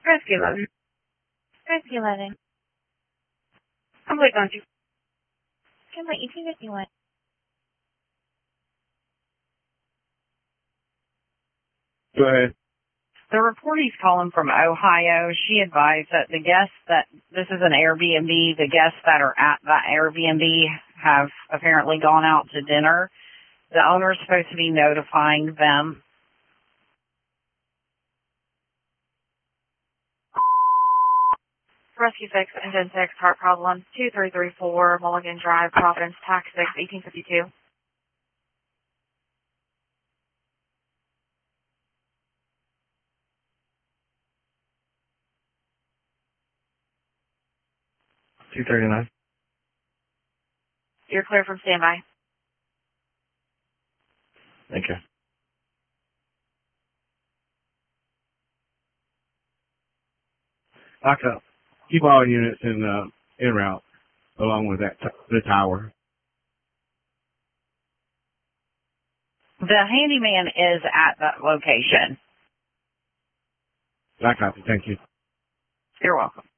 Rescue 11. Rescue 11. I'm waiting on you. Complete 1851. Go ahead. The reportee's calling from Ohio. She advised that this is an Airbnb. The guests that are at the Airbnb have apparently gone out to dinner. The owner's supposed to be notifying them. Rescue 6, Engine 6, heart problem, 2334 Mulligan Drive, Providence, Tax 6, 1852. $239. You're clear from standby. Thank you. Lock up. Keep all units en route, along with the tower. The handyman is at that location. I copy. Thank you. You're welcome.